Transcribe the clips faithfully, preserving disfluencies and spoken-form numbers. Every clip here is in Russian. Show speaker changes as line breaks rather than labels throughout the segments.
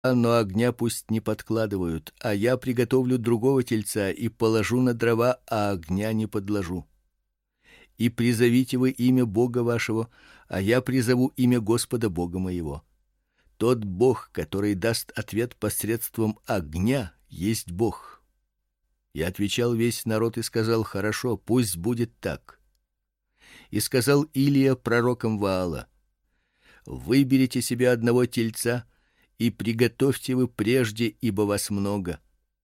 но огня пусть не подкладывают, а я приготовлю другого тельца и положу на дрова, а огня не подложу. И призовите вы имя Бога вашего, а я призову имя Господа Бога моего. Тот Бог, который даст ответ посредством огня, есть Бог. И отвечал весь народ и сказал: хорошо, пусть будет так. И сказал Илия пророкам Ваала: выберите себе одного тельца и приготовьте вы прежде, ибо вас много.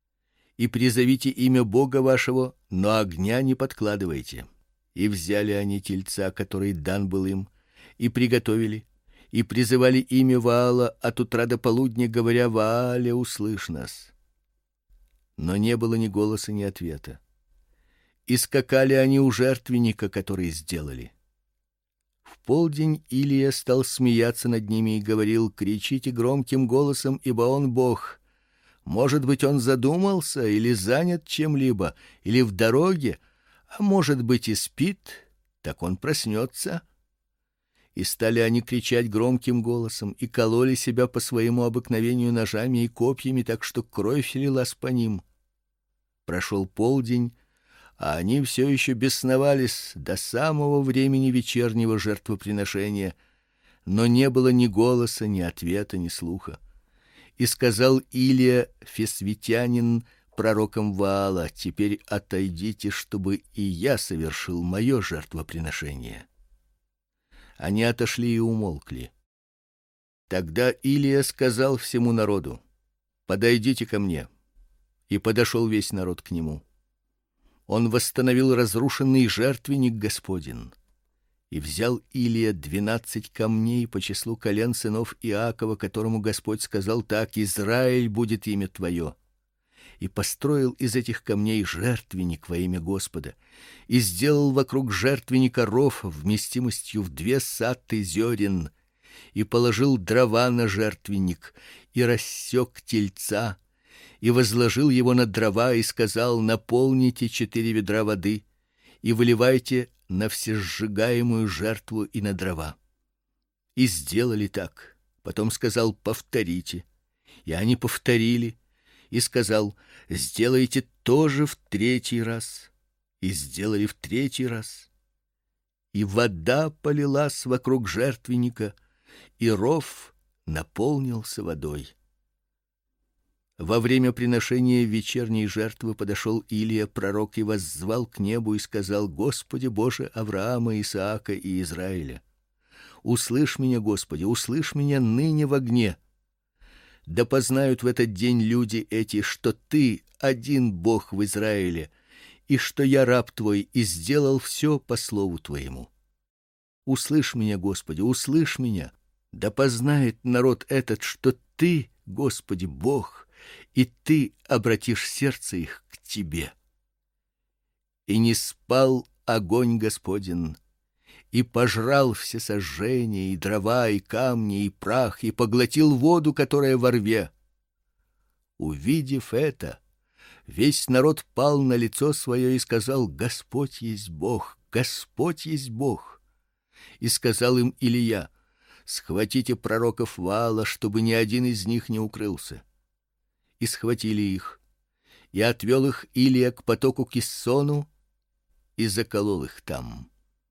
И призовите имя Бога вашего, но огня не подкладывайте. И взяли они тельца, который дан был им, и приготовили, и призывали имя Ваала от утра до полудня, говоря: Ваале, услышь нас. Но не было ни голоса, ни ответа. И скакали они у жертвенника, который сделали. В полдень Илия стал смеяться над ними и говорил: кричите громким голосом, ибо он Бог. Может быть, он задумался или занят чем-либо, или в дороге, а может быть и спит, так он проснется. И стали они кричать громким голосом и кололи себя по своему обыкновению ножами и копьями, так что кровь лилась по ним. Прошел полдень, а они все еще бесновались до самого времени вечернего жертвоприношения, но не было ни голоса, ни ответа, ни слуха. И сказал Илия Фесвитянин пророкам Ваала: теперь отойдите, чтобы и я совершил мое жертвоприношение. Они отошли и умолкли. Тогда Илия сказал всему народу: подойдите ко мне. И подошел весь народ к нему. Он восстановил разрушенный жертвенник Господень. И взял Илия двенадцать камней по числу колен сынов Иакова, которому Господь сказал так: Израиль будет имя твое. И построил из этих камней жертвенник во имя Господа, и сделал вокруг жертвенника ров вместимостью в две сатты зерен, и положил дрова на жертвенник, и рассек тельца, и возложил его на дрова, и сказал: наполните четыре ведра воды и выливайте на всесжигаемую жертву и на дрова. И сделали так. Потом сказал: повторите. И они повторили. И сказал: сделайте тоже в третий раз. И сделали в третий раз. И вода полилась вокруг жертвенника, и ров наполнился водой. Во время приношения вечерней жертвы подошел Илия пророк и воззвал к небу и сказал: Господи Боже Авраама, Исаака и Израиля, услышь меня, Господи, услышь меня ныне в огне. Да познают в этот день люди эти, что ты один Бог в Израиле, и что я раб твой и сделал все по слову твоему. Услышь меня, Господи, услышь меня. Да познает народ этот, что ты, Господи, Бог, и ты обратишь сердце их к тебе. И не спал огонь Господень, и пожрал все сожжения, и дрова, и камни, и прах, и поглотил воду, которая во рве. Увидев это, весь народ пал на лицо свое и сказал: Господь есть Бог, Господь есть Бог. И сказал им Илия: схватите пророков Ваала, чтобы ни один из них не укрылся. И схватили их, и отвел их Илия к потоку Киссону и заколол их там.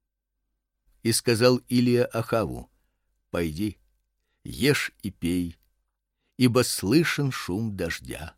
И сказал Илия Ахаву: пойди, ешь и пей, ибо слышен шум дождя.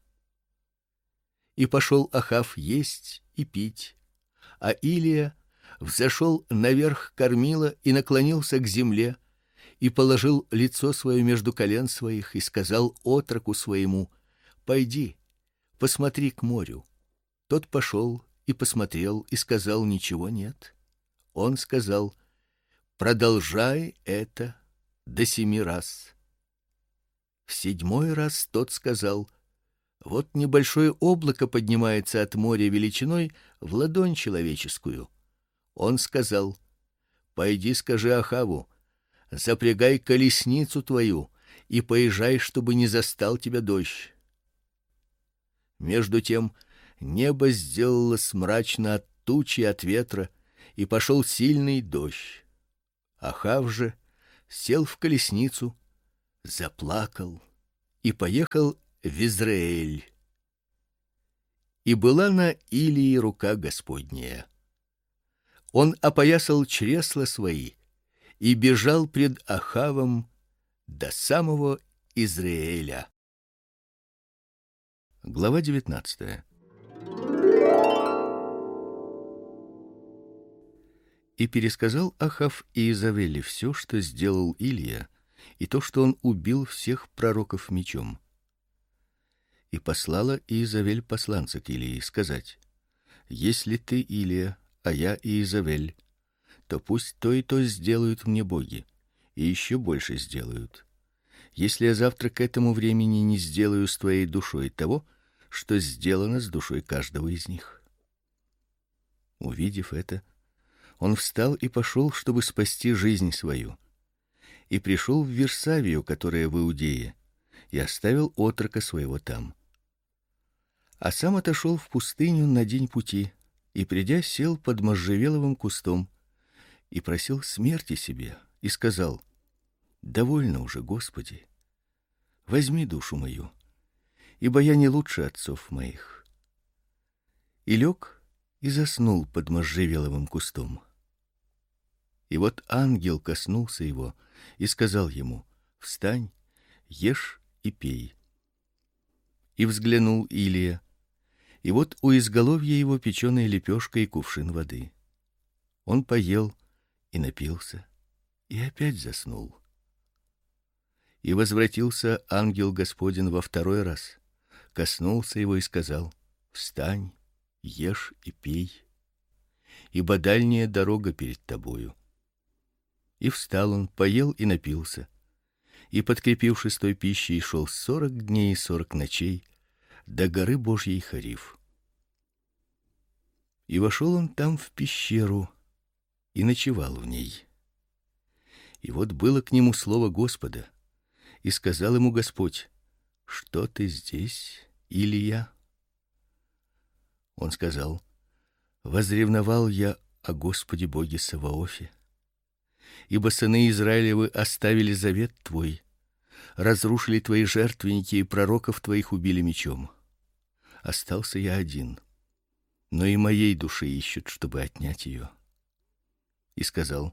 И пошел Ахав есть и пить, а Илия взошел наверх кормила и наклонился к земле, и положил лицо свое между колен своих, и сказал отроку своему: пойди, посмотри к морю. Тот пошел и посмотрел, и сказал: ничего нет. Он сказал: продолжай это до семи раз. В седьмой раз тот сказал: вот небольшое облако поднимается от моря величиной в ладонь человеческую. Он сказал: пойди, скажи Ахаву: запрягай колесницу твою и поезжай, чтобы не застал тебя дождь. Между тем небо сделалось мрачно от тучи, от ветра, и пошел сильный дождь. Ахав же сел в колесницу, заплакал и поехал в Израиль. И была на Илии рука Господняя. Он опоясал чресла свои и бежал пред Ахавом до самого Израиля. Глава девятнадцатая. И пересказал Ахав Иезавели все, что сделал Илия, и то, что он убил всех пророков мечом. И послала Иезавель посланца к Илии сказать: если ты Илия, а я Иезавель, то пусть то и то сделают мне боги, и еще больше сделают. Если я завтра к этому времени не сделаю с твоей душой того, что сделано с душой каждого из них. Увидев это, он встал и пошел, чтобы спасти жизнь свою, и пришел в Вирсавию, которая в Иудее, и оставил отрока своего там. А сам отошел в пустыню на день пути, и, придя, сел под можжевеловым кустом и просил смерти себе, и сказал: довольно уже, Господи, возьми душу мою, ибо я не лучше отцов моих. И лег и заснул под можжевеловым кустом. И вот ангел коснулся его и сказал ему: встань, ешь и пей. И взглянул Илия, и вот у изголовья его печеная лепешка и кувшин воды. Он поел и напился, и опять заснул. И возвратился ангел Господень во второй раз, коснулся его и сказал: встань, ешь и пей, ибо дальняя дорога перед тобою. И встал он, поел и напился, и, подкрепившись той пищей, шел сорок дней и сорок ночей до горы Божьей Хариф. И вошел он там в пещеру и ночевал в ней. И вот было к нему слово Господа, и сказал ему Господь: что ты здесь, Илия? Он сказал: возревновал я о Господе Боге Саваофе, ибо сыны Израилевы оставили завет твой, разрушили твои жертвенники и пророков твоих убили мечом. Остался я один, но и моей души ищут, чтобы отнять ее. И сказал: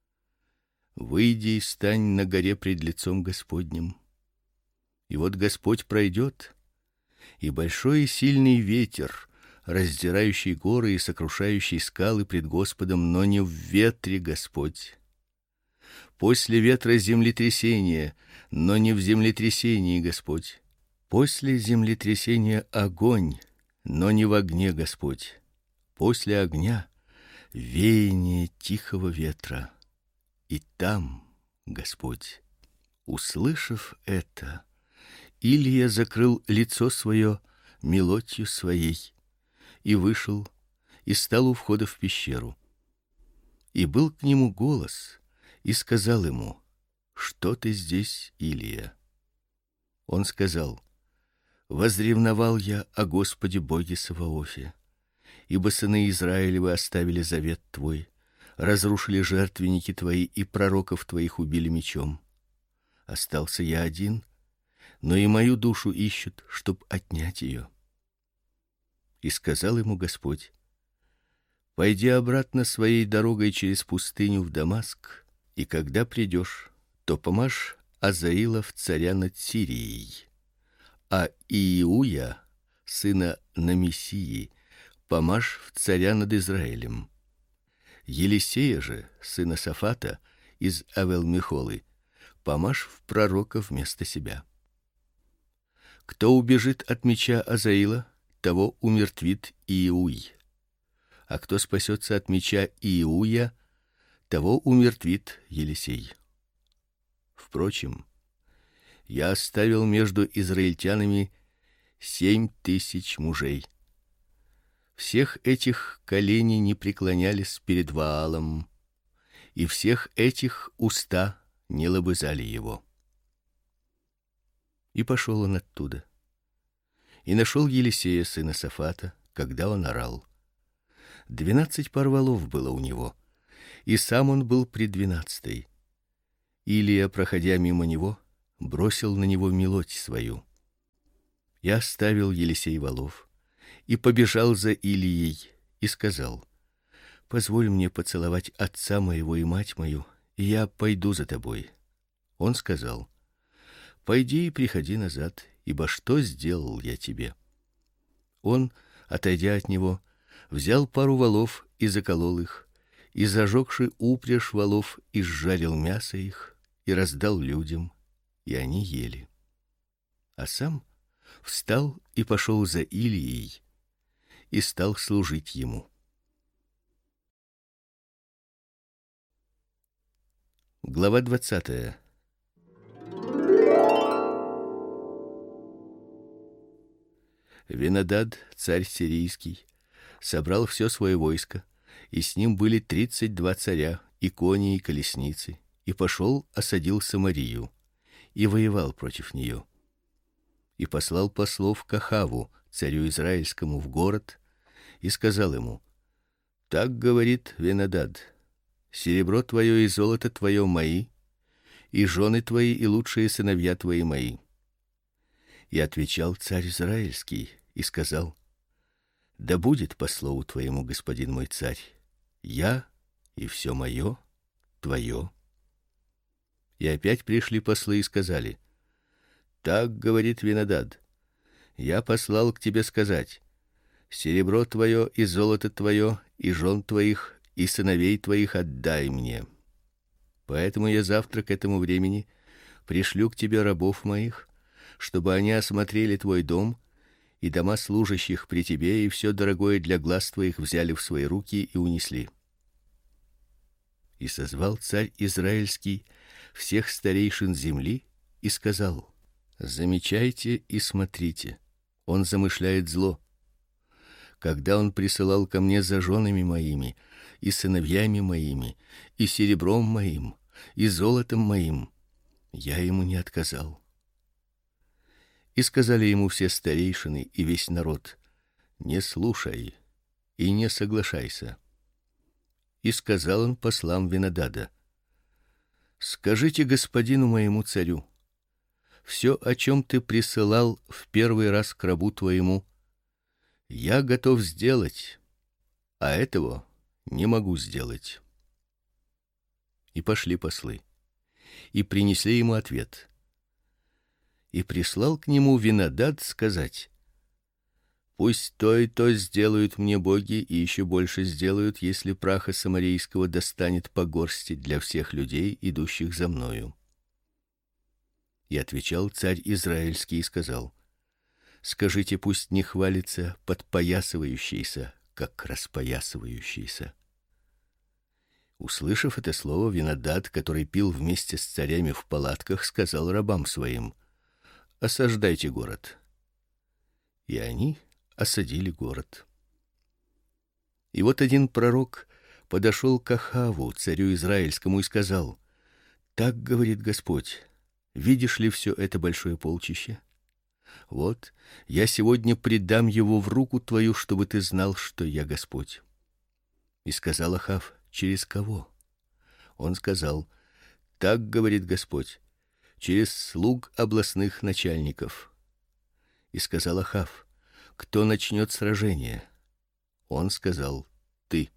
выйди и стань на горе пред лицом Господним. И вот Господь пройдет, и большой и сильный ветер, раздирающий горы и сокрушающий скалы пред Господом, но не в ветре Господь. После ветра землетрясение, но не в землетрясении Господь. После землетрясения огонь, но не в огне Господь. После огня веяние тихого ветра, и там Господь. Услышав это, Илия закрыл лицо свое мелотью своей и вышел и стал у входа в пещеру. И был к нему голос, и сказал ему: что ты здесь, Илия? Он сказал: возревновал я о Господе Боге Саваофе, ибо сыны Израилевы оставили завет твой, разрушили жертвенники твои и пророков твоих убили мечом. Остался я один, но и мою душу ищут, чтоб отнять ее. И сказал ему Господь: пойди обратно своей дорогой через пустыню в Дамаск, и когда придешь, то помажь Азаила в царя над Сирией, а Иуя, сына Намисии, помажь в царя над Израилем. Елисея же, сына Сафата, из Авел-Мехолы, помажь в пророка вместо себя. Кто убежит от меча Азаила, того умертвит Иуй, а кто спасется от меча Иуя, того умертвит Елисей. Впрочем, я оставил между израильтянами семь тысяч мужей. Всех этих колени не преклонялись перед Ваалом, и всех этих уста не лобызали его. И пошел он оттуда, и нашел Елисея, сына Сафата, когда он орал. Двенадцать пар волов было у него, и сам он был при двенадцатой. Илия, проходя мимо него, бросил на него мелоть свою. И оставил Елисей волов и побежал за Илией и сказал: позволь мне поцеловать отца моего и мать мою, и я пойду за тобой. Он сказал: пойди и приходи назад, ибо что сделал я тебе? Он, отойдя от него, взял пару волов и заколол их, и зажегши упряжь волов, изжарил мясо их и раздал людям, и они ели. А сам встал и пошел за Илией и стал служить ему. Глава двадцатая. Венадад, царь сирийский, собрал все свое войско, и с ним были тридцать два царя, и кони, и колесницы, и пошел осадил Самарию, и воевал против нее. И послал послов к Ахаву, царю израильскому, в город, и сказал ему: так говорит Венадад: серебро твое и золото твое мои, и жены твои и лучшие сыновья твои мои. И отвечал царь израильский и сказал: да будет по слову твоему, господин мой царь, я и все мое твое. И опять пришли послы и сказали: так говорит Венадад: я послал к тебе сказать: серебро твое и золото твое и жен твоих и сыновей твоих отдай мне. Поэтому я завтра к этому времени пришлю к тебе рабов моих, чтобы они осмотрели твой дом и дома служащих при тебе, и все дорогое для глаз твоих взяли в свои руки и унесли. И созвал царь израильский всех старейшин земли и сказал: замечайте и смотрите, он замышляет зло. Когда он присылал ко мне за женами моими и сыновьями моими и серебром моим и золотом моим, я ему не отказал. И сказали ему все старейшины и весь народ: не слушай и не соглашайся. И сказал он послам Венадада: скажите господину моему царю: все, о чем ты присылал в первый раз к рабу твоему, я готов сделать, а этого не могу сделать. И пошли послы и принесли ему ответ. И прислал к нему Венадад сказать: пусть то и то сделают мне боги, и еще больше сделают, если праха самарийского достанет по горсти для всех людей, идущих за мною. И отвечал царь израильский и сказал: скажите, пусть не хвалится подпоясывающийся, как распоясывающийся. Услышав это слово, Венадад, который пил вместе с царями в палатках, сказал рабам своим: осаждайте город. И они осадили город. И вот один пророк подошел к Ахаву, царю израильскому, и сказал: так говорит Господь: видишь ли все это большое полчище? Вот я сегодня предам его в руку твою, чтобы ты знал, что я Господь. И сказал Ахав: через кого? Он сказал: так говорит Господь: через слуг областных начальников. И сказал Ахав: кто начнет сражение? Он сказал: ты.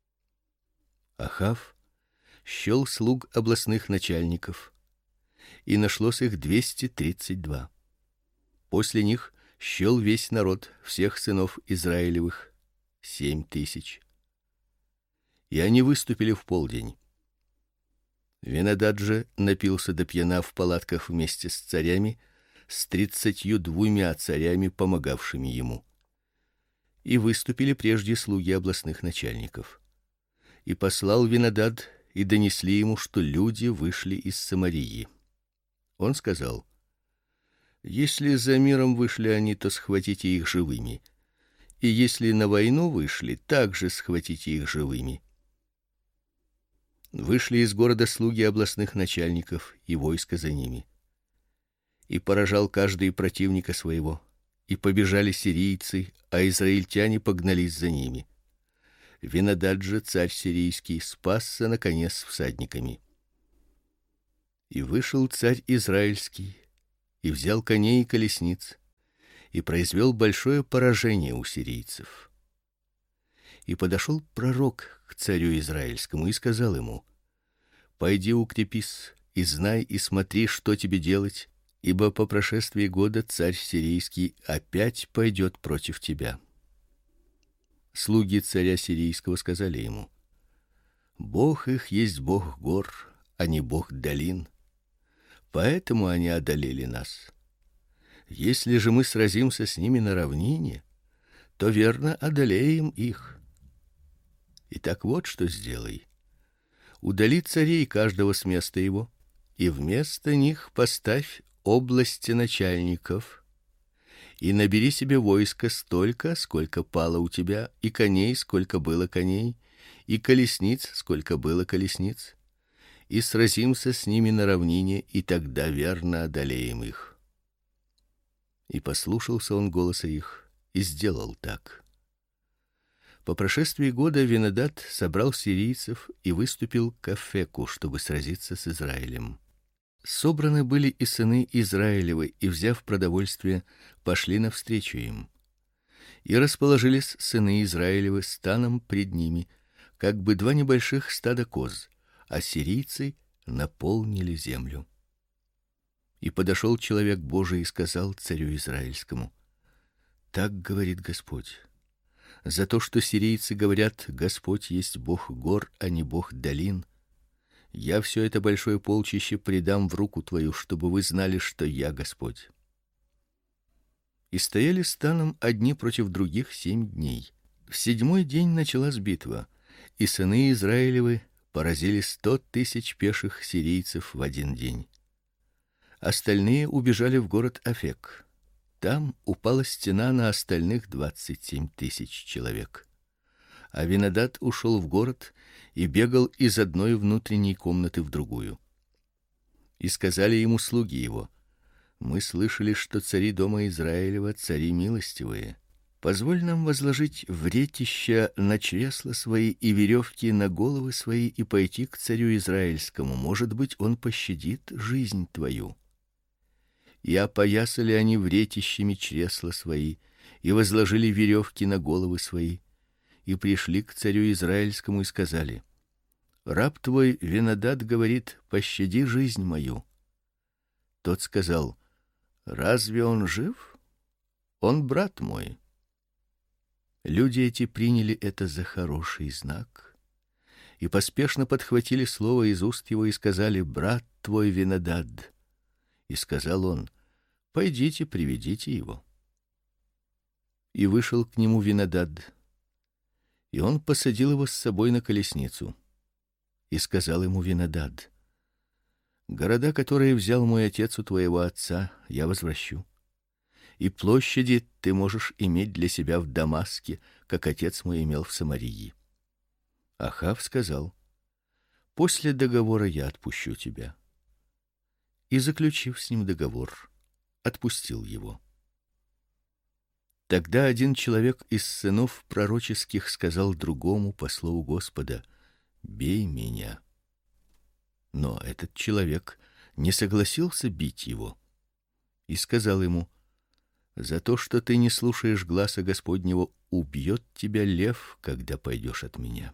Ахав счел слуг областных начальников, и нашлось их двести тридцать два. После них счел весь народ, всех сынов Израилевых, семь тысяч. И они выступили в полдень. Венадад же напился до пьяна в палатках вместе с царями, с тридцатью двумя царями, помогавшими ему. И выступили прежде слуги областных начальников. И послал Венадад, и донесли ему, что люди вышли из Самарии. Он сказал: если за миром вышли они, то схватите их живыми, и если на войну вышли, также схватите их живыми. Вышли из города слуги областных начальников и войско за ними. И поражал каждый противника своего, и побежали сирийцы, а израильтяне погнались за ними. Венадад же, царь сирийский, спасся наконец всадниками. И вышел царь израильский, и взял коней и колесниц, и произвел большое поражение у сирийцев. И подошел пророк к царю израильскому и сказал ему: пойди укрепись, и знай и смотри, что тебе делать, ибо по прошествии года царь сирийский опять пойдет против тебя. Слуги царя сирийского сказали ему: Бог их есть Бог гор, а не Бог долин. Поэтому они одолели нас. Если же мы сразимся с ними на равнине, то верно одолеем их. Итак, вот что сделай: удали царей каждого с места его, и вместо них поставь области начальников, и набери себе войско столько, сколько пало у тебя, и коней, сколько было коней, и колесниц, сколько было колесниц, и сразимся с ними на равнине, и тогда верно одолеем их. И послушался он голоса их, и сделал так. По прошествии года Винадад собрал сирийцев и выступил к Афеку, чтобы сразиться с Израилем. Собраны были и сыны Израилевы, и, взяв продовольствие, пошли навстречу им. И расположились сыны Израилевы станом пред ними, как бы два небольших стада коз, а сирийцы наполнили землю. И подошел человек Божий и сказал царю израильскому: так говорит Господь: за то, что сирийцы говорят: Господь есть Бог гор, а не Бог долин, я все это большое полчище предам в руку твою, чтобы вы знали, что я Господь. И стояли станом одни против других семь дней. В седьмой день началась битва, и сыны Израилевы поразили сто тысяч пеших сирийцев в один день. Остальные убежали в город Афек. Там упала стена на остальных двадцать семь тысяч человек. А Винадад ушел в город и бегал из одной внутренней комнаты в другую. И сказали ему слуги его: мы слышали, что цари дома Израилева цари милостивые. Позволь нам возложить вретища на чресла свои и веревки на головы свои и пойти к царю израильскому. Может быть, он пощадит жизнь твою. И опоясали они вретищами чресла свои и возложили веревки на головы свои, и пришли к царю израильскому и сказали: раб твой Винадад говорит: пощади жизнь мою. Тот сказал: разве он жив? Он брат мой. Люди эти приняли это за хороший знак и поспешно подхватили слово из уст его и сказали: брат твой Винадад. И сказал он: пойдите, приведите его. И вышел к нему Винадад, и он посадил его с собой на колесницу. И сказал ему Винадад: города, которые взял мой отец у твоего отца, я возвращу. И площади ты можешь иметь для себя в Дамаске, как отец мой имел в Самарии. Ахав сказал: после договора я отпущу тебя. И, заключив с ним договор, отпустил его. Тогда один человек из сынов пророческих сказал другому по слову Господа: бей меня. Но этот человек не согласился бить его и сказал ему: за то, что ты не слушаешь гласа Господнего, убьет тебя лев, когда пойдешь от меня.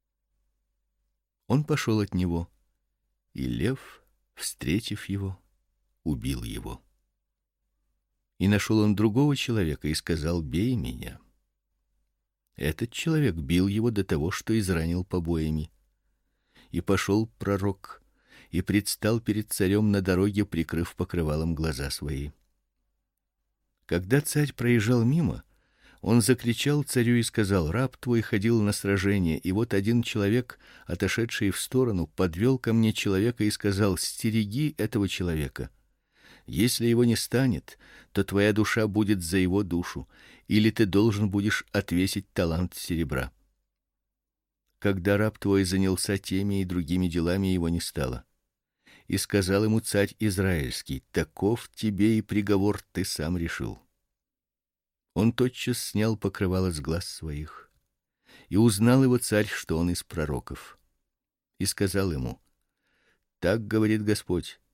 Он пошел от него, и лев, встретив его, убил его. И нашел он другого человека и сказал: бей меня. Этот человек бил его до того, что изранил побоями. И пошел пророк и предстал перед царем на дороге, прикрыв покрывалом глаза свои. Когда царь проезжал мимо, он закричал царю и сказал: раб твой ходил на сражение, и вот один человек, отошедший в сторону, подвел ко мне человека и сказал: стереги этого человека. Если его не станет, то твоя душа будет за его душу, или ты должен будешь отвесить талант серебра. Когда раб твой занялся теми и другими делами, его не стало. И сказал ему царь израильский: таков тебе и приговор, ты сам решил. Он тотчас снял покрывало с глаз своих, и узнал его царь, что он из пророков. И сказал ему: так говорит Господь: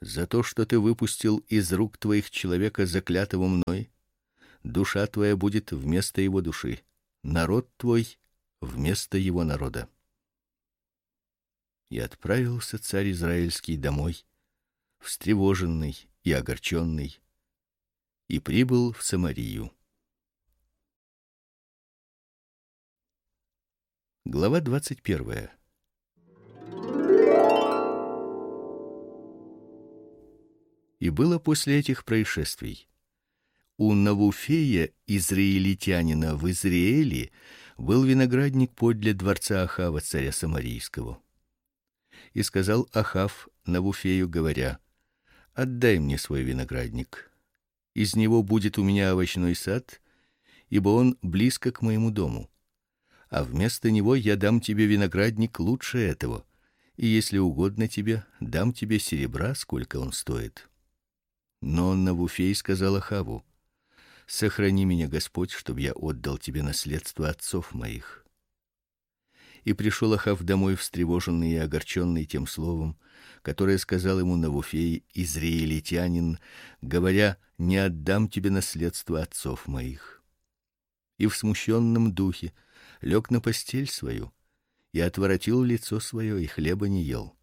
за то, что ты выпустил из рук твоих человека, заклятого мной, душа твоя будет вместо его души, народ твой вместо его народа. И отправился царь израильский домой, встревоженный и огорченный, и прибыл в Самарию. Глава двадцать первая. И было после этих происшествий: у Навуфея, израильтянина, в Израиле был виноградник подле дворца Ахава, царя самарийского. И сказал Ахав Навуфею, говоря: отдай мне свой виноградник, из него будет у меня овощной сад, ибо он близко к моему дому. А вместо него я дам тебе виноградник лучше этого, и если угодно тебе, дам тебе серебра, сколько он стоит. Но Навуфей сказал Ахаву: сохрани меня, Господь, чтобы я отдал тебе наследство отцов моих. И пришел Ахав домой встревоженный и огорченный тем словом, которое сказал ему Навуфей, израильтянин, говоря: не отдам тебе наследство отцов моих. И в смущенном духе лег на постель свою и отворотил лицо свое, и хлеба не ел.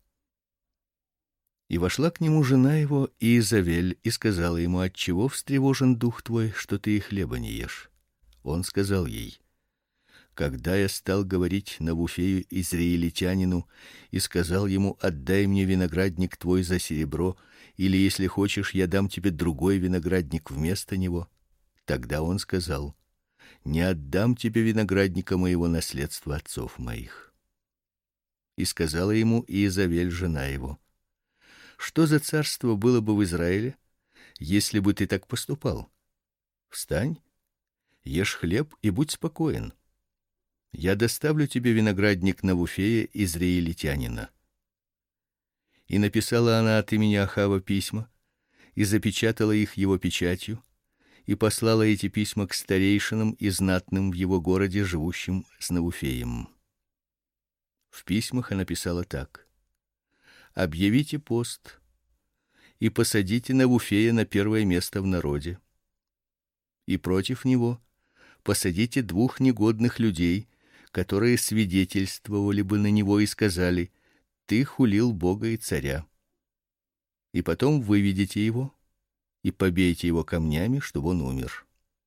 И вошла к нему жена его Иезавель и сказала ему: отчего встревожен дух твой, что ты и хлеба не ешь? Он сказал ей: когда я стал говорить Навуфею израильтянину и сказал ему: отдай мне виноградник твой за серебро, или, если хочешь, я дам тебе другой виноградник вместо него, тогда он сказал: не отдам тебе виноградника моего, наследства отцов моих. И сказала ему Иезавель, жена его: что за царство было бы в Израиле, если бы ты так поступал? Встань, ешь хлеб и будь спокоен. Я доставлю тебе виноградник Навуфея, израильтянина. И написала она от имени Ахава письма, и запечатала их его печатью, и послала эти письма к старейшинам и знатным в его городе, живущим с Навуфеем. В письмах она писала так: объявите пост и посадите Навуфея на первое место в народе. И против него посадите двух негодных людей, которые свидетельствовали бы на него и сказали: ты хулил Бога и царя. И потом выведите его и побейте его камнями, чтобы он умер.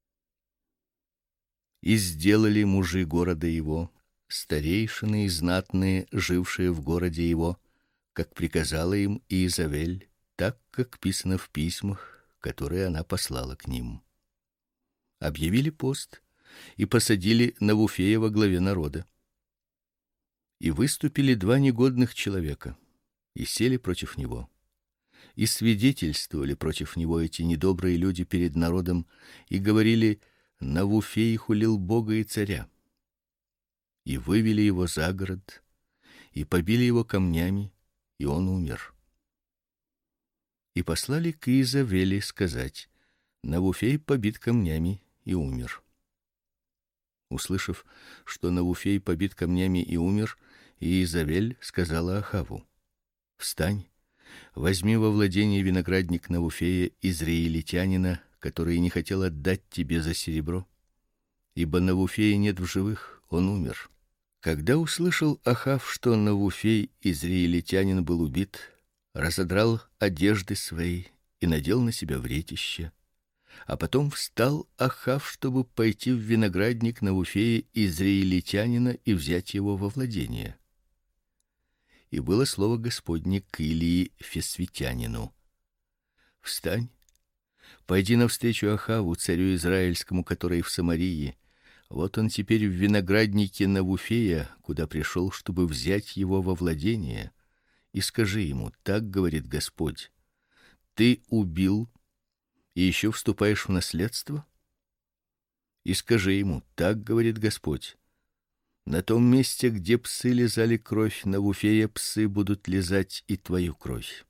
И сделали мужи города его, старейшины и знатные, жившие в городе его, как приказала им Иезавель, так как писано в письмах, которые она послала к ним. Объявили пост и посадили Навуфея во главе народа. И выступили два негодных человека и сели против него. И свидетельствовали против него эти недобрые люди перед народом и говорили: Навуфей хулил Бога и царя. И вывели его за город и побили его камнями, и он умер. И послали к Иезавели сказать: Навуфей побит камнями и умер. Услышав, что Навуфей побит камнями и умер, Иезавель сказала Ахаву: встань, возьми во владение виноградник Навуфея, израильтянина, который не хотел отдать тебе за серебро, ибо Навуфея нет в живых, он умер. Когда услышал Ахав, что Навуфей, израильтянин, был убит, разодрал одежды свои и надел на себя вретище. А потом встал Ахав, чтобы пойти в виноградник Навуфея, израильтянина, и взять его во владение. И было слово Господне к Илии Фесвитянину: встань, пойди навстречу Ахаву, царю израильскому, который в Самарии. Вот он теперь в винограднике Навуфея, куда пришел, чтобы взять его во владение. И скажи ему: так говорит Господь: ты убил и еще вступаешь в наследство? И скажи ему: так говорит Господь: на том месте, где псы лизали кровь Навуфея, псы будут лизать и твою кровь.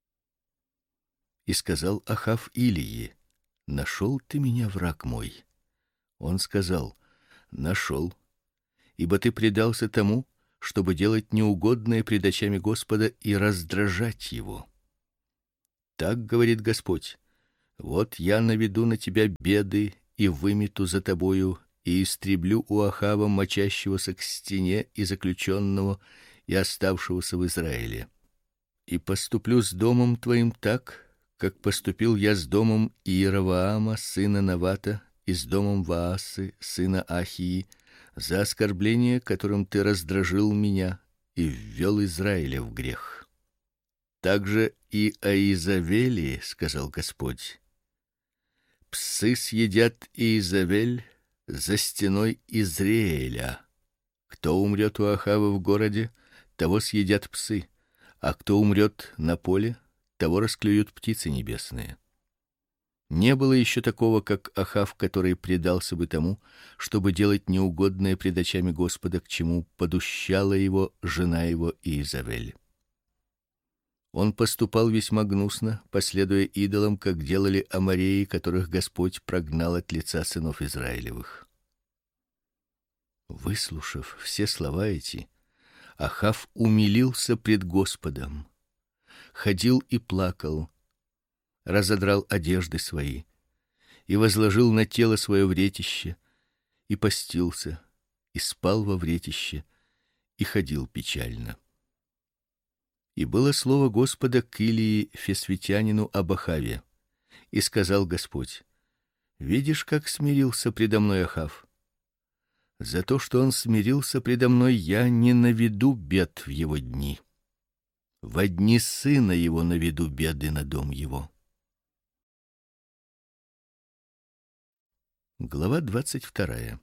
И сказал Ахав Илии: нашел ты меня, враг мой. Он сказал: нашел, ибо ты предался тому, чтобы делать неугодное пред очами Господа и раздражать его. Так говорит Господь: вот я наведу на тебя беды и вымету за тобою и истреблю у Ахава мочащегося к стене и заключенного и оставшегося в Израиле. И поступлю с домом твоим так, как поступил я с домом Иеровоама сына Навата и с домом Ваасы сына Ахии, за оскорбление, которым ты раздражил меня и ввел Израиля в грех. Также и о Иезавели сказал Господь: псы съедят Иезавель за стеной Израиля. Кто умрет у Ахава в городе, того съедят псы, а кто умрет на поле, того расклюют птицы небесные. Не было еще такого, как Ахав, который предался бы тому, чтобы делать неугодное пред очами Господа, к чему подущала его жена его Иезавель. Он поступал весьма гнусно, последуя идолам, как делали амореи, которых Господь прогнал от лица сынов Израилевых. Выслушав все слова эти, Ахав умилился пред Господом, ходил и плакал, разодрал одежды свои и возложил на тело свое вретище, и постился, и спал во вретище, и ходил печально. И было слово Господа к Илии Фесвитянину об Ахаве, и сказал Господь: видишь, как смирился предо мной Ахав? За то, что он смирился предо мной, я не наведу бед в его дни. Во дни сына его наведу беды на дом его. Глава двадцать вторая.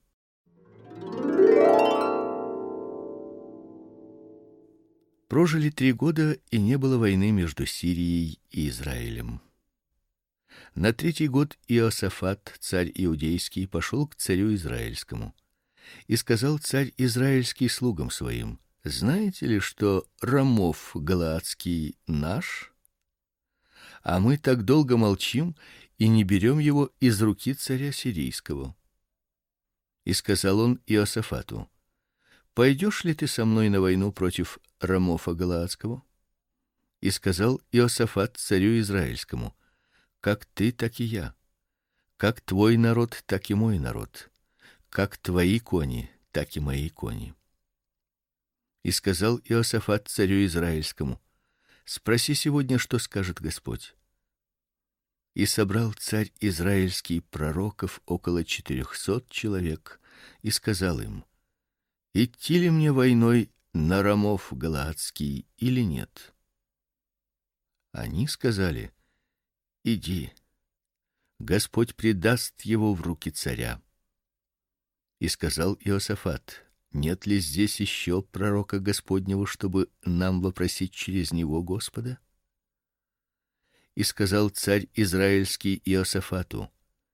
Прожили три года, и не было войны между Сирией и Израилем. На третий год Иосафат, царь иудейский, пошел к царю израильскому. И сказал царь израильский слугам своим: знаете ли, что Рамов галаадский наш? А мы так долго молчим и не берем его из руки царя сирийского. И сказал он Иосафату: пойдешь ли ты со мной на войну против Рамофа галаадского? И сказал Иосафат царю израильскому: как ты, так и я, как твой народ, так и мой народ, как твои кони, так и мои кони. И сказал Иосафат царю израильскому: спроси сегодня, что скажет Господь. И собрал царь израильский пророков около четырехсот человек и сказал им: идти ли мне войной на Рамов галаадский или нет? Они сказали: иди, Господь предаст его в руки царя. И сказал Иосафат: нет ли здесь еще пророка Господнего, чтобы нам вопросить через него Господа? И сказал царь израильский Иосафату: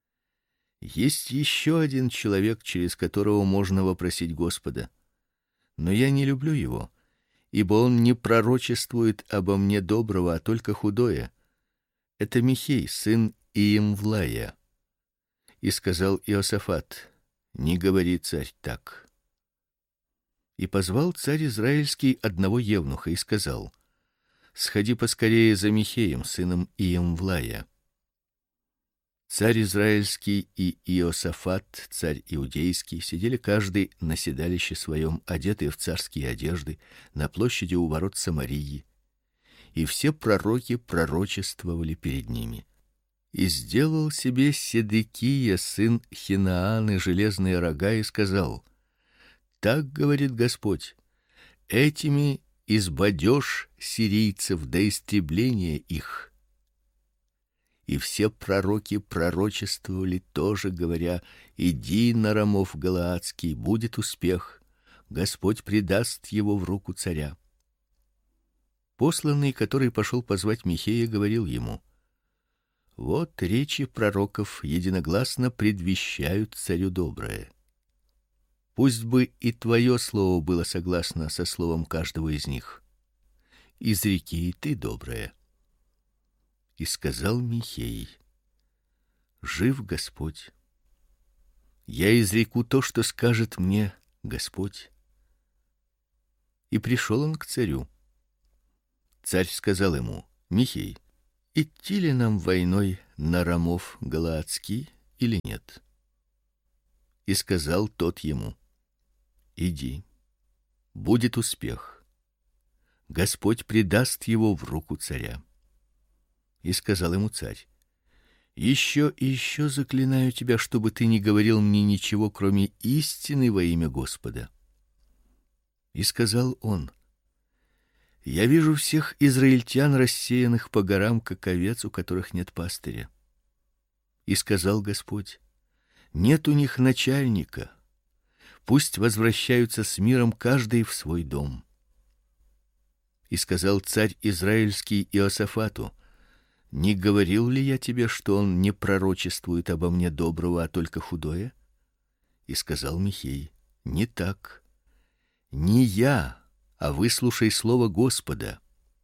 есть еще один человек, через которого можно вопросить Господа, но я не люблю его, ибо он не пророчествует обо мне доброго, а только худое. Это Михей, сын Иемвлая. И сказал Иосафат: не говори, царь, так. И позвал царь израильский одного евнуха и сказал: сходи поскорее за Михеем, сыном Иемвлая. Царь израильский и Иосафат, царь иудейский, сидели каждый на седалище своем, одетые в царские одежды, на площади у ворот Самарии, и все пророки пророчествовали перед ними. И сделал себе Седекия, сын Хинааны, железные рога и сказал: так говорит Господь: этими избадешь сирийцев до истребления их. И все пророки пророчествовали тоже, говоря: иди на Рамов галаадский, будет успех, Господь предаст его в руку царя. Посланный, который пошел позвать Михея, говорил ему: вот речи пророков единогласно предвещают царю доброе. Пусть бы и твое слово было согласно со словом каждого из них. Изреки и ты доброе. И сказал Михей: жив Господь, я изреку то, что скажет мне Господь. И пришел он к царю. Царь сказал ему: Михей, идти ли нам войной на Рамов галаадский или нет? И сказал тот ему: иди, будет успех. Господь предаст его в руку царя. И сказал ему царь: еще и еще заклинаю тебя, чтобы ты не говорил мне ничего, кроме истины во имя Господа. И сказал он: я вижу всех израильтян рассеянных по горам, как овец, у которых нет пастыря. И сказал Господь: нет у них начальника. Пусть возвращаются с миром каждый в свой дом. И сказал царь израильский Иосафату: не говорил ли я тебе, что он не пророчествует обо мне доброго, а только худое? И сказал Михей: не так. Не я, а выслушай слово Господа.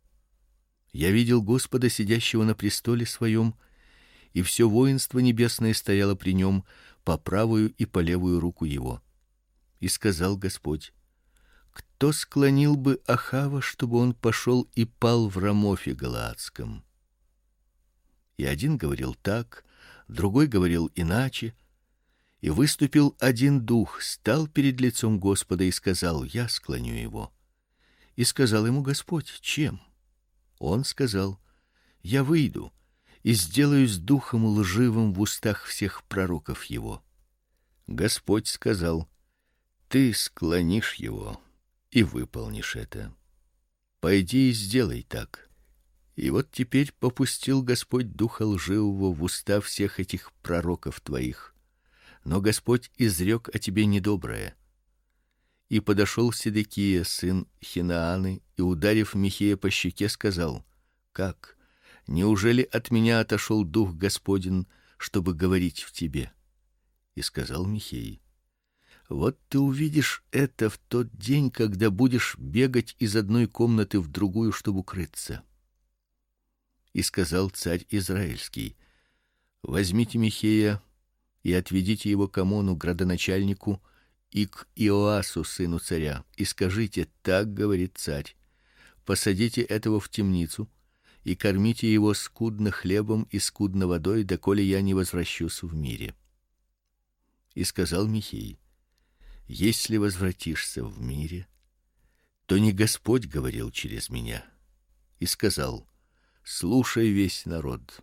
Я видел Господа, сидящего на престоле своем, и все воинство небесное стояло при нем по правую и по левую руку его. И сказал Господь: кто склонил бы Ахава, чтобы он пошел и пал в Рамофе галаадском? И один говорил так, другой говорил иначе. И выступил один дух, стал перед лицом Господа и сказал: я склоню его. И сказал ему Господь: чем? Он сказал: я выйду и сделаюсь духом лживым в устах всех пророков его. Господь сказал: ты склонишь его и выполнишь это. Пойди и сделай так. И вот теперь попустил Господь духа лживого в уста всех этих пророков твоих. Но Господь изрек о тебе недоброе. И подошел Седекия, сын Хинааны, и, ударив Михея по щеке, сказал: как? Неужели от меня отошел дух Господень, чтобы говорить в тебе? И сказал Михей: вот ты увидишь это в тот день, когда будешь бегать из одной комнаты в другую, чтобы укрыться. И сказал царь израильский: возьмите Михея и отведите его к Амону, градоначальнику, и к Иоасу, сыну царя, и скажите: так говорит царь: посадите этого в темницу и кормите его скудно хлебом и скудно водой, доколе я не возвращусь в мире. И сказал Михей: если возвратишься в мире, то не Господь говорил через меня. И сказал: слушай весь народ.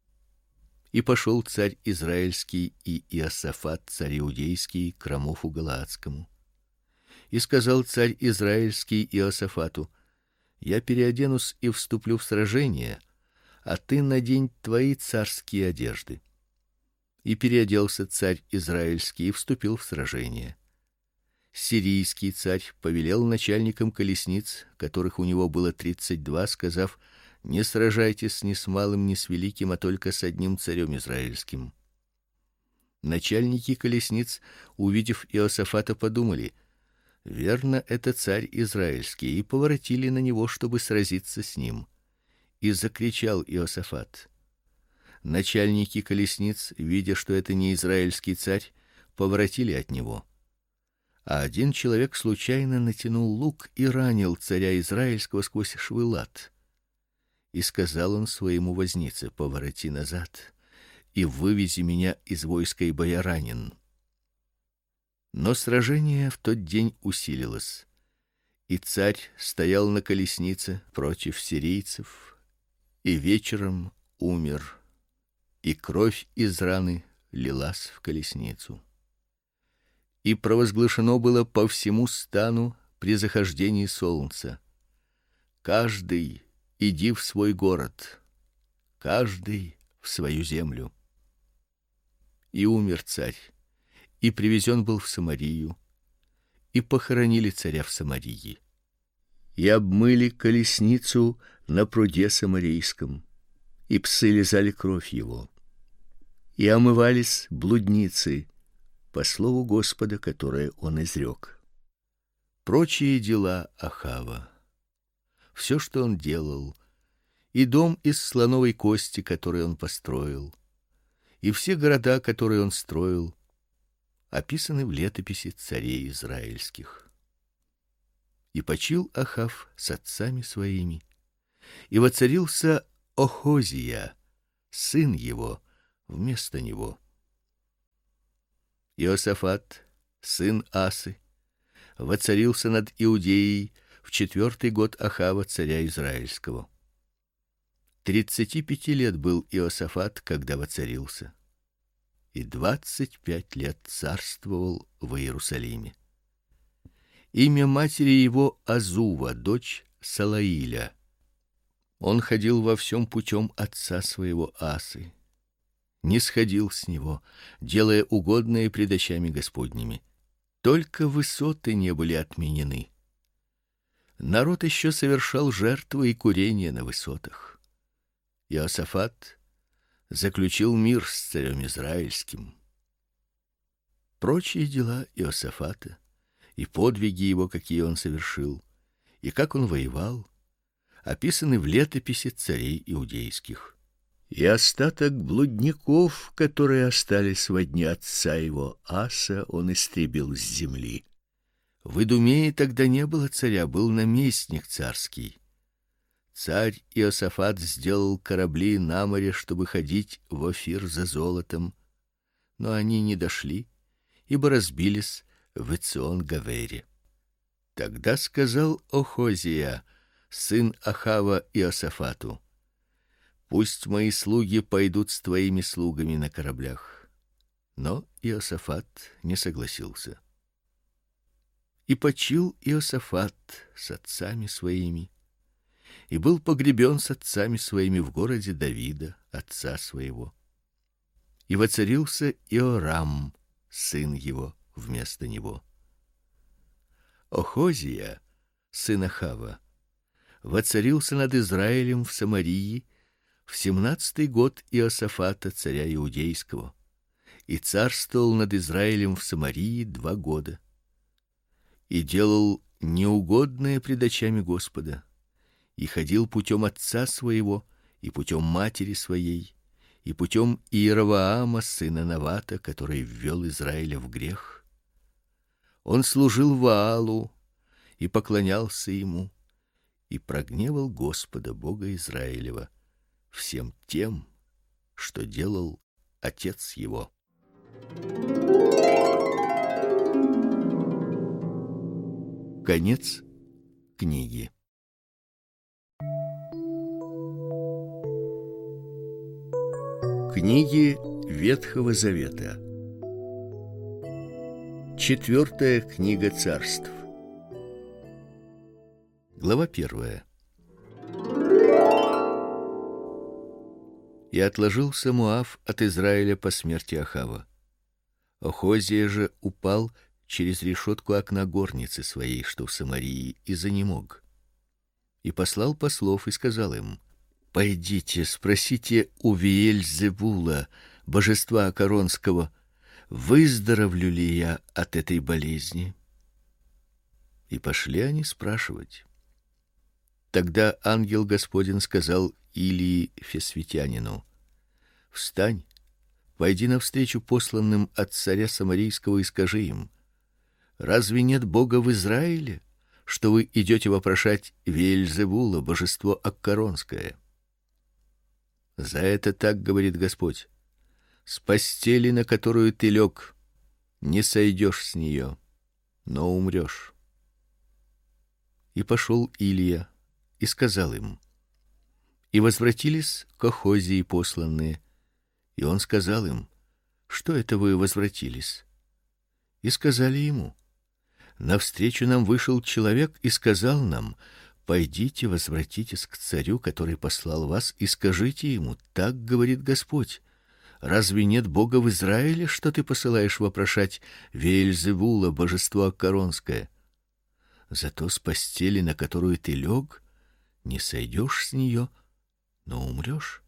И пошел царь израильский и Иосафат, царь иудейский, к Рамофу галаадскому. И сказал царь израильский Иосафату: я переоденусь и вступлю в сражение, а ты надень твои царские одежды. И переоделся царь израильский и вступил в сражение. Сирийский царь повелел начальникам колесниц, которых у него было тридцать два, сказав: не сражайтесь ни с малым, ни с великим, а только с одним царем израильским. Начальники колесниц, увидев Иосафата, подумали: верно, это царь израильский, и поворотили на него, чтобы сразиться с ним. И закричал Иосафат. Начальники колесниц, видя, что это не израильский царь, поворотили от него. А один человек случайно натянул лук и ранил царя израильского сквозь швы лат. И сказал он своему вознице: повороти назад и вывези меня из войска, ибо я ранен. Но сражение в тот день усилилось, и царь стоял на колеснице против сирийцев, и вечером умер, и кровь из раны лилась в колесницу. И провозглашено было по всему стану при захождении солнца: каждый иди в свой город, каждый в свою землю. И умер царь, и привезен был в Самарию, и похоронили царя в Самарии. И обмыли колесницу на пруде самарийском, и псы лизали кровь его. И омывались блудницы по слову Господа, которое он изрек. Прочие дела Ахава, все, что он делал, и дом из слоновой кости, который он построил, и все города, которые он строил, описаны в летописи царей израильских. И почил Ахав с отцами своими, и воцарился Охозия, сын его, вместо него. Иосафат, сын Асы, воцарился над Иудеей в четвертый год Ахава царя израильского. Тридцати пяти лет был Иосафат, когда воцарился, и двадцать пять лет царствовал в Иерусалиме. Имя матери его Азува, дочь Салаиля. Он ходил во всем путем отца своего Асы, не сходил с него, делая угодное пред очами Господними. Только высоты не были отменены. Народ еще совершал жертвы и курение на высотах. Иосафат заключил мир с царем израильским. Прочие дела Иосафата и подвиги его, какие он совершил, и как он воевал, описаны в летописи царей иудейских. И остаток блудников, которые остались во дни отца его Аса, он истребил с земли. В Идумее тогда не было царя, был наместник царский. Царь Иосафат сделал корабли на море, чтобы ходить в Офир за золотом, но они не дошли, ибо разбились в Эцион-Гавере. Тогда сказал Охозия, сын Ахава, Иосафату: пусть мои слуги пойдут с твоими слугами на кораблях. Но Иосафат не согласился. И почил Иосафат с отцами своими, и был погребен с отцами своими в городе Давида, отца своего. И воцарился Иорам, сын его, вместо него. Охозия, сын Ахава, воцарился над Израилем в Самарии в семнадцатый год Иосафата, царя иудейского, и царствовал над Израилем в Самарии два года. И делал неугодное пред очами Господа, и ходил путем отца своего, и путем матери своей, и путем Иеровоама, сына Навата, который ввел Израиля в грех. Он служил Ваалу и поклонялся ему, и прогневал Господа, Бога Израилева, всем тем, что делал отец его. Конец книги. Книги Ветхого Завета. Четвертая книга Царств. Глава первая. И отложился Моав от Израиля по смерти Ахава. Охозия же упал через решетку окна горницы своей, что в Самарии, и занемог. И послал послов и сказал им: пойдите, спросите у Веельзебула, божества Акаронского, выздоровлю ли я от этой болезни. И пошли они спрашивать. Тогда ангел Господень сказал Илии Фесвитянину: встань, пойди навстречу посланным от царя Самарийского и скажи им: разве нет Бога в Израиле, что вы идете вопрошать Веельзевула, божество Аккаронское? За это так говорит Господь: с постели, на которую ты лег, не сойдешь с нее, но умрешь. И пошел Илия и сказал им. И возвратились к Охозии посланные, и он сказал им: что это вы возвратились? И сказали ему: навстречу нам вышел человек и сказал нам: пойдите, возвратитесь к царю, который послал вас, и скажите ему: так говорит Господь: разве нет Бога в Израиле, что ты посылаешь вопрошать Веельзевула, божество Аккаронское? Зато с постели, на которую ты лег, не сойдешь с нее, но умрешь.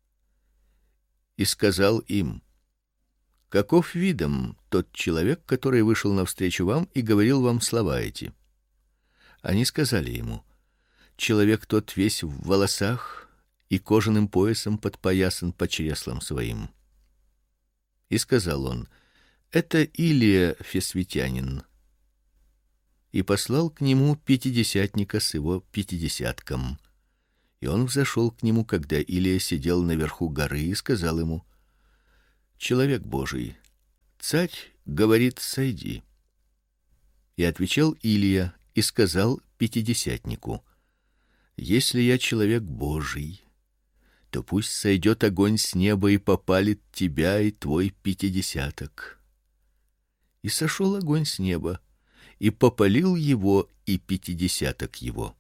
И сказал им: каков видом тот человек, который вышел навстречу вам и говорил вам слова эти? Они сказали ему: человек тот весь в волосах и кожаным поясом подпоясан по чреслам своим. И сказал он: это Илия Фесвитянин. И послал к нему пятидесятника с его пятидесятком. И он взошел к нему, когда Илия сидел наверху горы, и сказал ему: Человек Божий, царь говорит: сойди. И отвечал Илия и сказал пятидесятнику: Если я человек Божий, то пусть сойдет огонь с неба и попалит тебя и твой пятидесяток. И сошел огонь с неба и попалил его и пятидесяток его.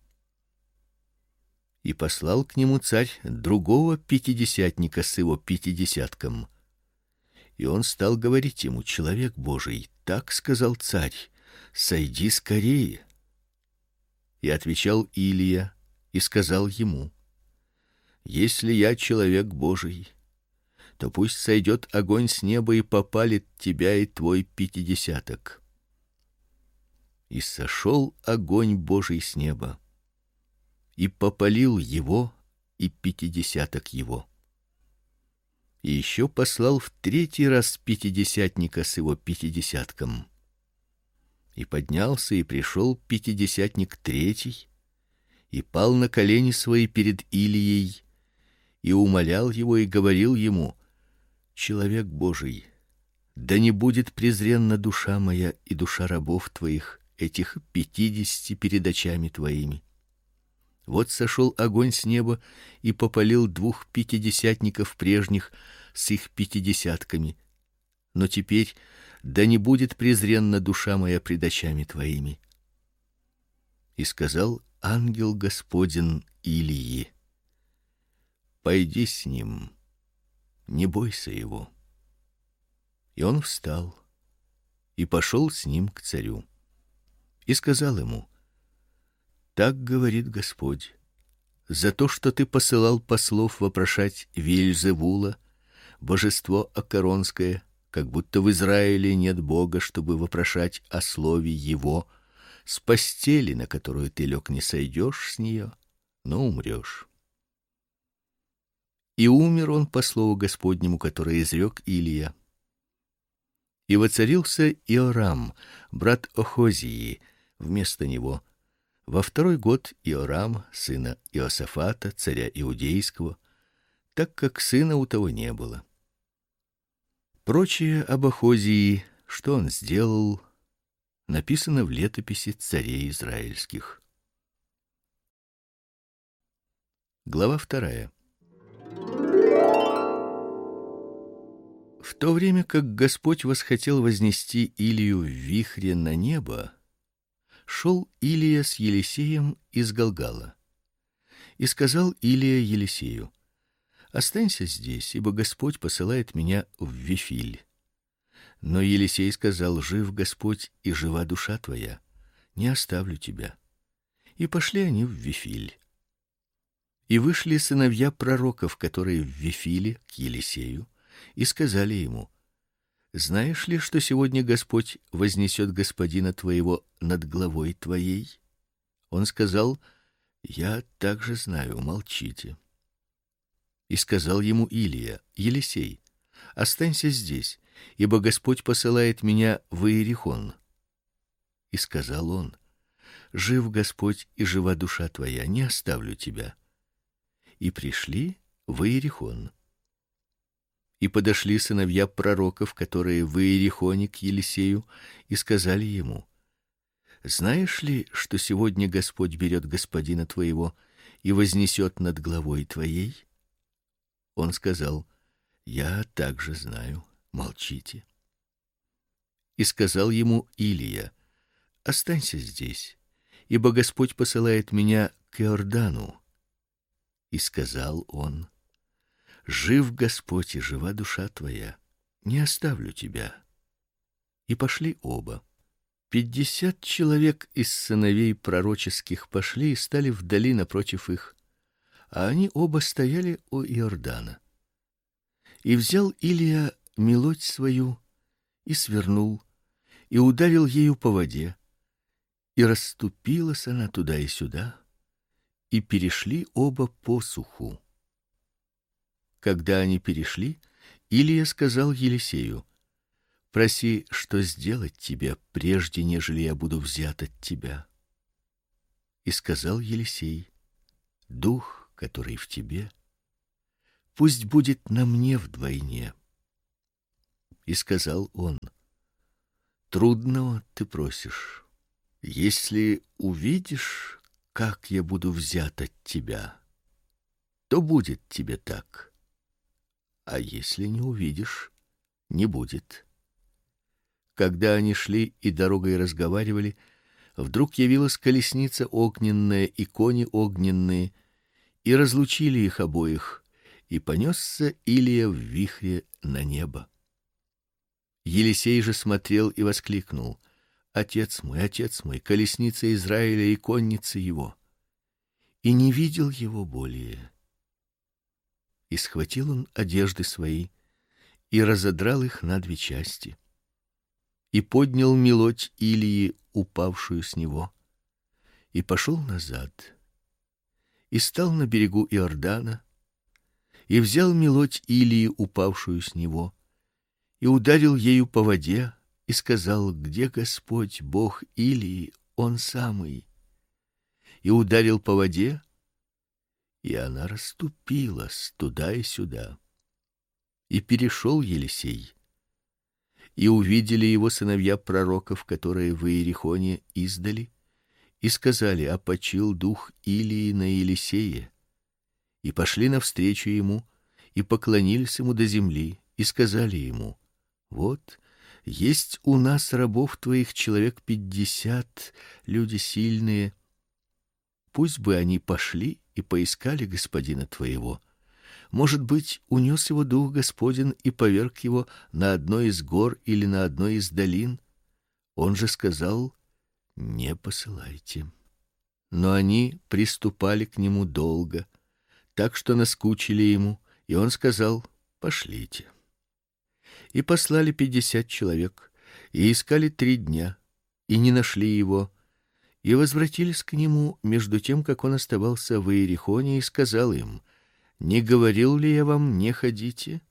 И послал к нему царь другого пятидесятника с его пятидесятком. И он стал говорить ему: Человек Божий, так сказал царь: сойди скорее. И отвечал Илия и сказал ему: Если я человек Божий, то пусть сойдет огонь с неба и попалит тебя и твой пятидесяток. И сошел огонь Божий с неба и попалил его и пятидесяток его. И еще послал в третий раз пятидесятника с его пятидесятком. И поднялся и пришел пятидесятник третий и пал на колени свои перед Илией и умолял его и говорил ему: Человек Божий, да не будет презренна душа моя и душа рабов твоих, этих пятидесяти перед очами твоими. Вот сошел огонь с неба и попалил двух пятидесятников прежних с их пятидесятками. Но теперь да не будет презренна душа моя пред очами твоими. И сказал ангел Господень Илии: Пойди с ним, не бойся его. И он встал и пошел с ним к царю. И сказал ему: Так говорит Господь: за то, что ты посылал послов вопрошать Вельзевула, божество аккаронское, как будто в Израиле нет Бога, чтобы вопрошать о слове его, с постели, на которую ты лег, не сойдешь с нее, но умрешь. И умер он по слову Господнему, которое изрек Илия. И воцарился Иорам, брат Охозии, вместо него во второй год Иорам, сына Иосафата, царя иудейского, так как сына у того не было. Прочее об Охозии, что он сделал, написано в летописи царей израильских. Глава вторая. В то время как Господь восхотел вознести Илию в вихре на небо, шел Илия с Елисеем из Галгала. И сказал Илия Елисею: Останься здесь, ибо Господь посылает меня в Вифиль. Но Елисей сказал: Жив Господь и жива душа твоя, не оставлю тебя. И пошли они в Вифиль. И вышли сыновья пророков, которые в Вифиле, к Елисею, и сказали ему: Знаешь ли, что сегодня Господь вознесет господина твоего над главой твоей? Он сказал: Я также знаю, молчите. И сказал ему Илия: Елисей, останься здесь, ибо Господь посылает меня в Иерихон. И сказал он: Жив Господь и жива душа твоя, не оставлю тебя. И пришли в Иерихон. И подошли сыновья пророков, которые в Иерихоне, к Елисею, и сказали ему: Знаешь ли, что сегодня Господь берет господина твоего и вознесет над главой твоей? Он сказал: Я также знаю, молчите. И сказал ему Илия: Останься здесь, ибо Господь посылает меня к Иордану. И сказал он: Жив Господь и жива душа твоя, не оставлю тебя. И пошли оба. Пятьдесят человек из сыновей пророческих пошли и стали вдали напротив их, а они оба стояли у Иордана. И взял Илия мелодь свою и свернул, и ударил ею по воде, и расступилась она туда и сюда, и перешли оба по суху. Когда они перешли, Илия сказал Елисею: Проси, что сделать тебе, прежде нежели я буду взят от тебя. И сказал Елисей: Дух, который в тебе, пусть будет на мне вдвойне. И сказал он: трудного ты просишь. Если увидишь, как я буду взят от тебя, то будет тебе так. А если не увидишь, не будет. Когда они шли и дорогой разговаривали, вдруг явилась колесница огненная и кони огненные, и разлучили их обоих, и понесся Илия в вихре на небо. Елисей же смотрел и воскликнул: Отец мой, отец мой, колесница Израиля и конница его! И не видел его более. И схватил он одежды свои и разодрал их на две части, и поднял мелочь Илии, упавшую с него, и пошел назад, и стал на берегу Иордана, и взял мелочь Илии, упавшую с него, и ударил ею по воде, и сказал: где Господь, Бог Илии, он самый? И ударил по воде, и она расступилась туда и сюда. И перешел Елисей. И увидели его сыновья пророков, которые в Иерихоне издали, и сказали: опочил дух Илии на Елисее. И пошли навстречу ему, и поклонились ему до земли, и сказали ему: вот есть у нас рабов твоих человек пятьдесят, люди сильные. Пусть бы они пошли и поискали господина твоего. Может быть, унес его дух Господень и поверг его на одной из гор или на одной из долин. Он же сказал: не посылайте. Но они приступали к нему долго, так что наскучили ему, и он сказал: пошлите. И послали пятьдесят человек, и искали три дня, и не нашли его, и возвратились к нему между тем, как он оставался в Иерихоне, и сказал им: не говорил ли я вам, не ходите?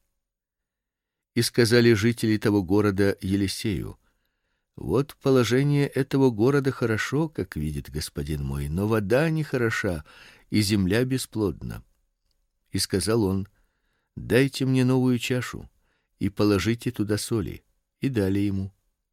И сказали жители того города Елисею: вот положение этого города хорошо, как видит господин мой, но вода не хороша, и земля бесплодна. И сказал он: дайте мне новую чашу и положите туда соли. И дали ему.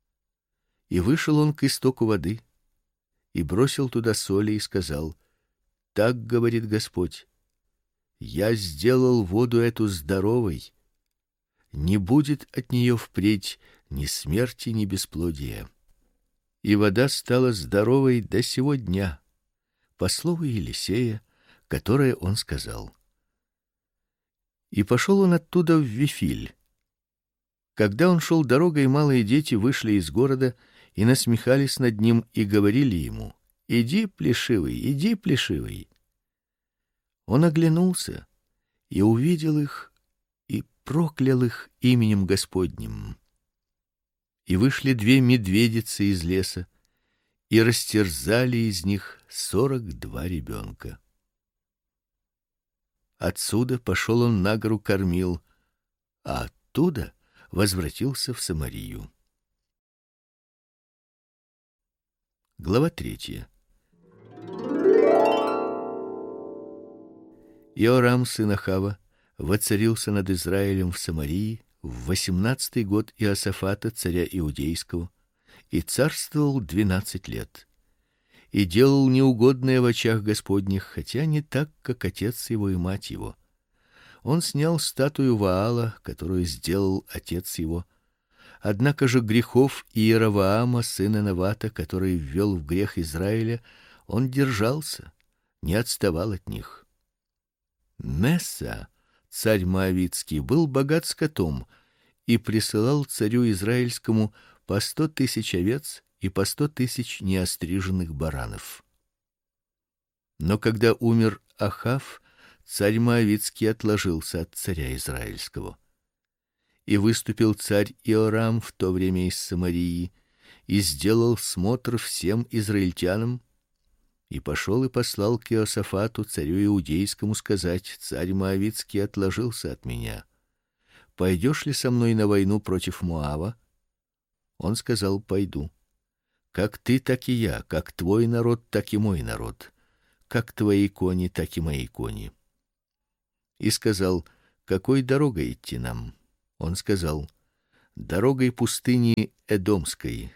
И вышел он к истоку воды и бросил туда соли и сказал: так говорит Господь: я сделал воду эту здоровой, не будет от нее впредь ни смерти, ни бесплодия. И вода стала здоровой до сего дня, по слову Елисея, которое он сказал. И пошел он оттуда в Вифиль. Когда он шел дорогой, малые дети вышли из города и насмехались над ним и говорили ему: иди, плешивый, иди, плешивый. Он оглянулся и увидел их, и проклял их именем Господним. И вышли две медведицы из леса, и растерзали из них сорок два ребенка. Отсюда пошел он на гору Кормил, а оттуда возвратился в Самарию. Глава третья. Иорам сын Ахава воцарился над Израилем в Самарии в восемнадцатый год Иосафата царя иудейского, и царствовал двенадцать лет. И делал неугодное в очах Господних, хотя не так, как отец его и мать его. Он снял статую Ваала, которую сделал отец его. Однако же грехов Иеровоама сына Навата, который ввел в грех Израиля, он держался, не отставал от них. Месса, царь Моавитский, был богат скотом и присылал царю израильскому по сто тысяч овец и по сто тысяч неостриженных баранов. Но когда умер Ахав, царь Моавитский отложился от царя израильского. И выступил царь Иорам в то время из Самарии и сделал смотр всем израильтянам, и пошел и послал к Иосафату, царю иудейскому, сказать: царь Моавитский отложился от меня. Пойдешь ли со мной на войну против Моава? Он сказал: пойду. Как ты, так и я, как твой народ, так и мой народ, как твои кони, так и мои кони. И сказал: какой дорогой идти нам? Он сказал: дорогой пустыни Эдомской.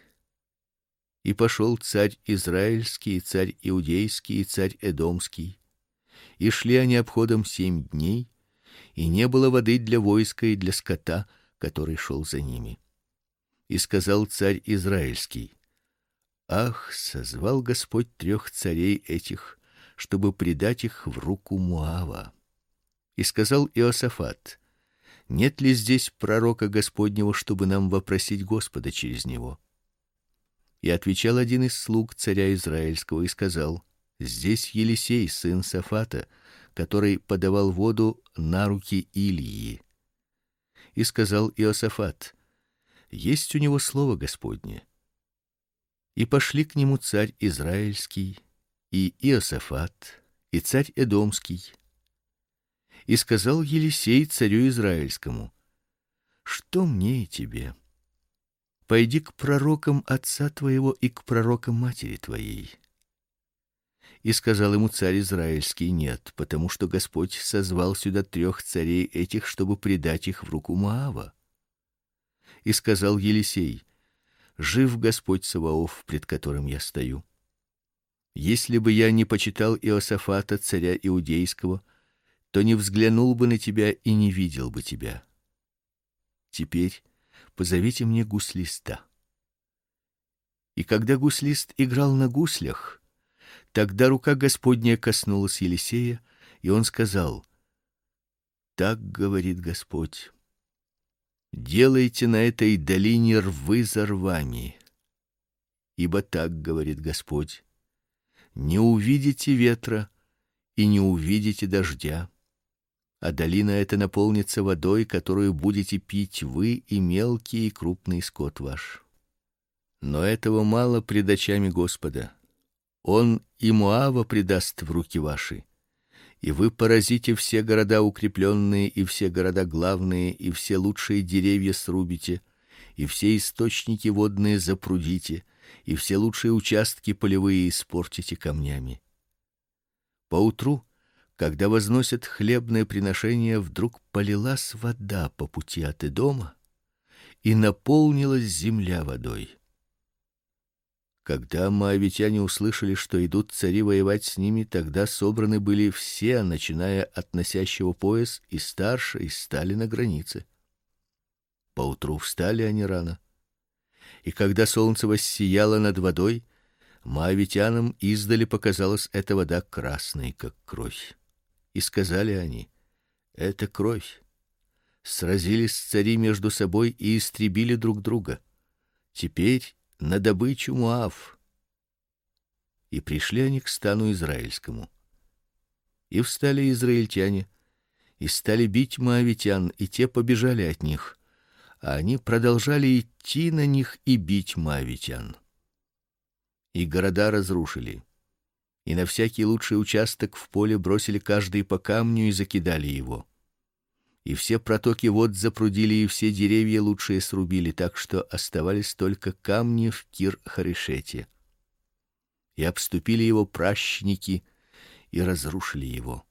И пошел царь израильский, царь иудейский, царь эдомский. И шли они обходом семь дней, и не было воды для войска и для скота, который шел за ними. И сказал царь израильский: ах, созвал Господь трех царей этих, чтобы предать их в руку Моава. И сказал Иосафат: нет ли здесь пророка Господнего, чтобы нам вопросить Господа через него? И отвечал один из слуг царя израильского и сказал: здесь Елисей, сын Сафата, который подавал воду на руки Илии. И сказал Иосафат: есть у него слово Господне. И пошли к нему царь израильский и Иосафат, и царь эдомский. И сказал Елисей царю израильскому: что мне и тебе? Пойди к пророкам отца твоего и к пророкам матери твоей. И сказал ему царь израильский: нет, потому что Господь созвал сюда трех царей этих, чтобы предать их в руку Моава. И сказал Елисей: жив Господь Саваоф, пред которым я стою. Если бы я не почитал Иосафата, царя иудейского, то не взглянул бы на тебя и не видел бы тебя. Теперь позовите мне гуслиста. И когда гуслист играл на гуслях, тогда рука Господня коснулась Елисея, и он сказал: так говорит Господь: делайте на этой долине рвы за рвами. Ибо так говорит Господь: не увидите ветра и не увидите дождя, а долина эта наполнится водой, которую будете пить вы и мелкий и крупный скот ваш. Но этого мало пред очами Господа. Он и Моава предаст в руки ваши, и вы поразите все города укрепленные и все города главные, и все лучшие деревья срубите, и все источники водные запрудите, и все лучшие участки полевые испортите камнями. Поутру, когда возносят хлебное приношение, вдруг полилась вода по пути от Эдома, и наполнилась земля водой. Когда моавитяне услышали, что идут цари воевать с ними, тогда собраны были все, начиная от носящего пояс и старше, и стали на границе. Поутру встали они рано, и когда солнце воссияло над водой, моавитянам издали показалась эта вода красной, как кровь. И сказали они: это кровь. Сразились цари между собой и истребили друг друга. Теперь на добычу Моав. И пришли они к стану израильскому. И встали израильтяне и стали бить моавитян, и те побежали от них, а они продолжали идти на них и бить моавитян. И города разрушили, и на всякий лучший участок в поле бросили каждый по камню и закидали его. И все протоки вод запрудили, и все деревья лучшие срубили, так что оставались только камни в Кир-Харешете. И обступили его пращники и разрушили его.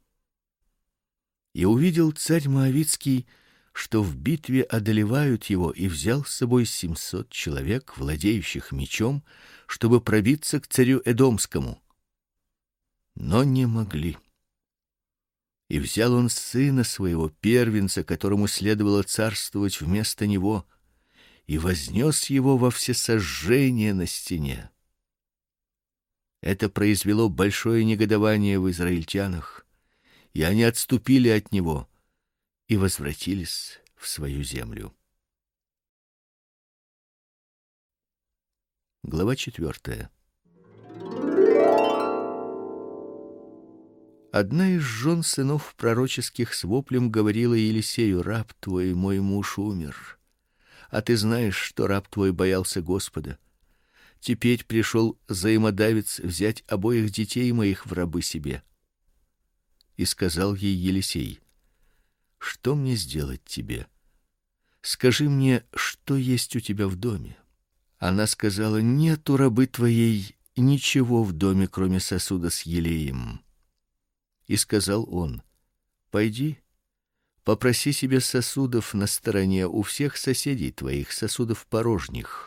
И увидел царь моавитский, что в битве одолевают его, и взял с собой семьсот человек, владеющих мечом, чтобы пробиться к царю эдомскому. Но не могли. И взял он сына своего, первенца, которому следовало царствовать вместо него, и вознес его во всесожжение на стене. Это произвело большое негодование в израильтянах, и они отступили от него и возвратились в свою землю. Глава четвертая. Одна из жен сынов пророческих с воплем говорила Елисею: раб твой, мой муж, умер. А ты знаешь, что раб твой боялся Господа. Теперь пришел взаимодавец взять обоих детей моих в рабы себе. И сказал ей Елисей: что мне сделать тебе? Скажи мне, что есть у тебя в доме. Она сказала: нет у рабы твоей ничего в доме, кроме сосуда с елеем. И сказал он: пойди Попроси себе сосудов на стороне у всех соседей твоих, сосудов порожних.